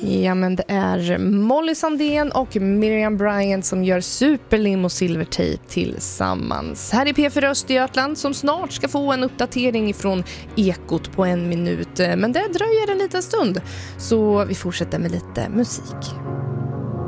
Ja, men det är Molly Sandén och Miriam Bryant som gör Superlim och Silvertape tillsammans. Här är P4 Östergötland som snart ska få en uppdatering från Ekot på 1 minut. Men det dröjer en liten stund, så vi fortsätter med lite musik.